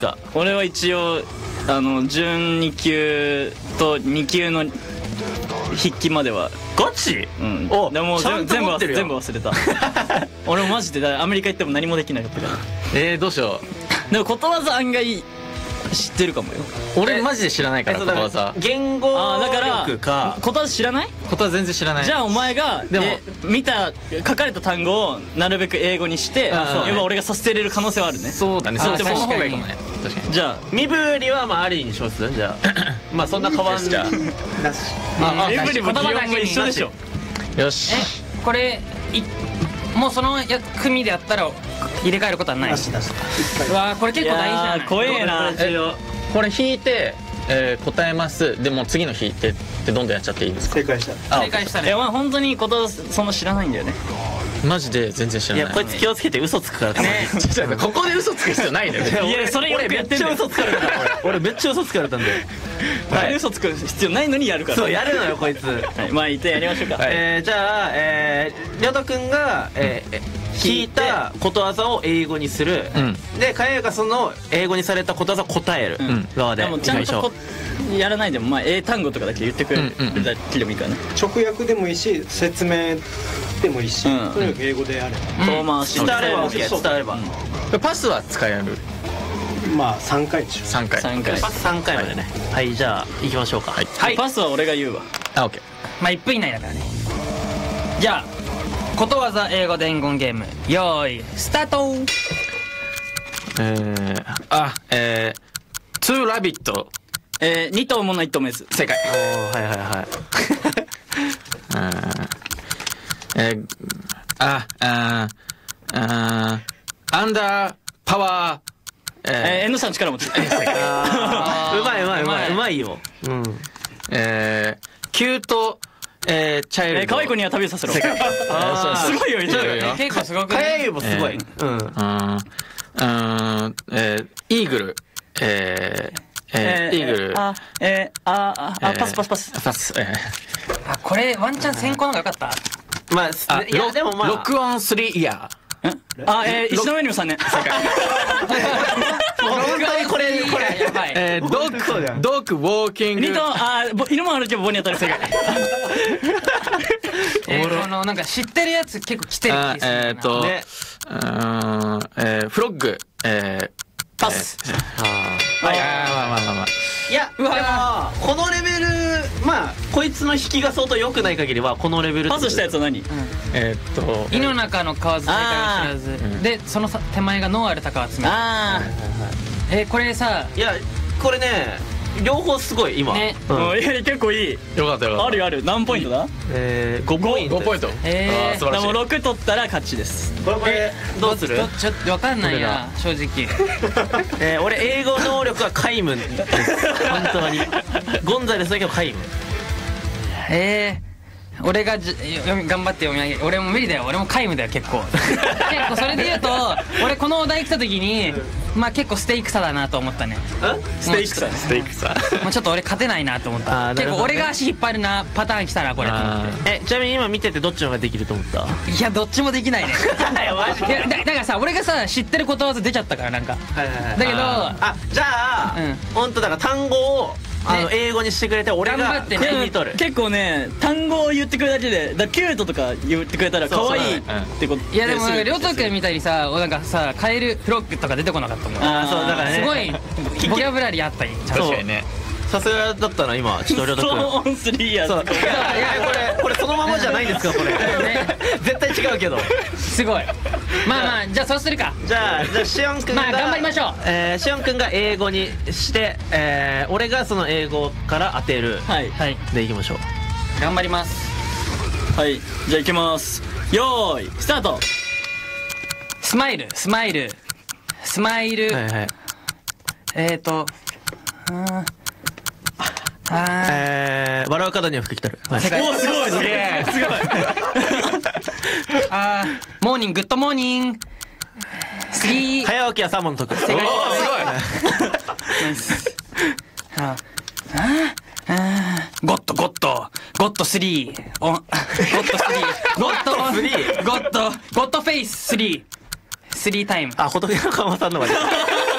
か。 俺は一応準2級と2級の筆記までは。 ガチ？ うん。 お、 でもちゃんと持ってるよ。 全部忘れた。俺もマジでアメリカ行っても何もできなかったから。 どうしよでもことわざ案外知ってるかもよ。 俺マジで知らないから、ことわざ。 言語力か。 ことわざ知らない？ ことは全然知らない。 じゃあお前がでも見た書かれた単語をなるべく英語にして、要は俺がさせれる可能性はあるね。 そうだね。そう、その方がいいかもね。確かに。 じゃあ身振りはまあありにしますじゃあ。まあそんな変わんじゃ身振りも擬音も一緒でしょ。 よし。 これもうその組でやったら入れ替えることはない。うわこれ結構大事じゃない？ 怖えな。 これ引いて答えます。でも次の引いてってどんどんやっちゃっていいですか？ 正解したね。 お前本当にことそんな知らないんだよね。 マジで全然知らない。 いやこいつ気をつけて嘘つくからね。 ここで嘘つく必要ないんだよね。 いやそれよくやってんだよ。 俺めっちゃ嘘つかれたから俺めっちゃ嘘つかれたんで。 嘘つく必要ないのにやるから。 そうやるのよこいつ。 まあいてやりましょうか。 じゃありょうとくんが聞いたことわざを英語にする。でかやがその英語にされたことわざを答える側で。 でもちゃんとやらないでもまあ英単語とかだけ言ってくれるだけでもいいからね。 直訳でもいいし説明でもいいし、とにかく英語でやれば遠回し伝われば OK。伝わればパスは使える。 まあ3回でしょ。 3回。 パス3回までね。はいじゃあ行きましょうか。 はいパスは俺が言うわ。 あ、OK。 まあ1分以内だからね。じゃあことわざ英語伝言ゲームよーいスタート。 ツーラビット。 2頭もの1頭メス。 正解。 はいはいはい。 アンダーパワー。 N さん力持ち。 うまいよ。 キュートチャイルド。 可愛い子には旅をさせろ。すごいよ結構すごくかやゆもすごい。 イーグル。イーグル。 パス。 パス。 これワンチャン先行の方がよかった。 まあいやでもまあ 6 on 3 year。 石の上にも3年。正解。 本当にこれやばい。 ドッグウォーキング。 犬も歩けば棒に当たる。正解。 このなんか知ってるやつ結構来てる気がするな。 フロッグ。 パス。 まあ。 いやでもこのレベルまあこいつの引きが相当良くない限りはこのレベル。 パスしたやつは何？ 胃の中の蛙大会を知らずでその手前が脳ある鷹を集める。これさいやこれね両方すごい今ね。 結構いい。 よかったよかった。 ある何ポイントだ ？5ポイント。 5ポイント。 でも6取ったら勝ちです。 これどうする？ ちょっと分かんないや正直。 俺英語能力は皆無です。本当にゴンザレスだけど皆無。 俺が頑張って読み上げる。俺も無理だよ。俺も皆無だよ結構。それで言うと俺このお題来た時にまあ結構ステイク差だなと思ったね。 ステイク差。 もうちょっと俺勝てないなと思った。結構俺が足引っ張るなパターン来たなこれ。 ちなみに今見ててどっちの方ができると思った？ いやどっちもできないね。だからさ俺がさ知ってることわざ出ちゃったからなんか。だけどじゃあ本当だから単語を英語にしてくれて俺が国に取る。 結構ね単語を言ってくれるだけでキュートとか言ってくれたら可愛いってこと。 いやでもりょうとくんみたいにさなんかさカエルフロッグとか出てこなかったもん。 そうだからねすごいボキャブラリーあったり。 確かにね。 さすがだったな今ちょっとりょうとくん。 4 on 3や。 そういやこれそのままじゃないですかこれ。絶対違うけど。 すごい。まあじゃあそうするか。 じゃあしおんくんが頑張りましょう。 しおんくんが英語にして俺がその英語から当てる。 はいでいきましょう。 頑張ります。 はいじゃあいきます。よーいスタート。 スマイル笑う方には吹き来る。 おすごいすげえすごい。 モーニンググッドモーニング。 早起きはサーモン得。 すごい。 ゴッド3ゴッドフェイス3タイム。 仏の川さんのが出た。